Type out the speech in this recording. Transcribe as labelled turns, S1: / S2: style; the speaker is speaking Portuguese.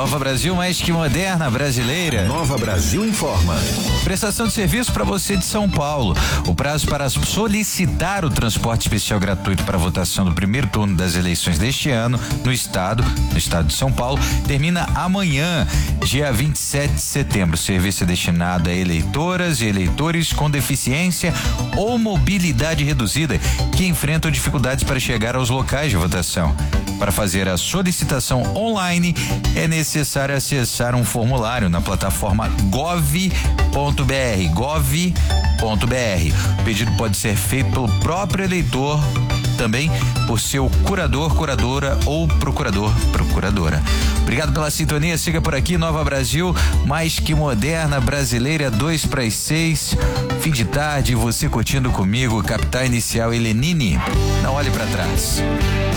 S1: Nova Brasil, mais que moderna, brasileira.
S2: Nova Brasil informa.
S1: Prestação de serviço para você de São Paulo. O prazo para solicitar o transporte especial gratuito para votação do primeiro turno das eleições deste ano no estado de São Paulo, termina amanhã, dia 27 de setembro. O serviço é destinado a eleitoras e eleitores com deficiência ou mobilidade reduzida que enfrentam dificuldades para chegar aos locais de votação. Para fazer a solicitação online, é necessário acessar um formulário na plataforma gov.br. O pedido pode ser feito pelo próprio eleitor, também por seu curador, curadora ou procuradora. Obrigado pela sintonia, siga por aqui, Nova Brasil, mais que moderna, brasileira, 5:02. Fim de tarde, você curtindo comigo, Capital Inicial e Lenine. Não olhe para trás.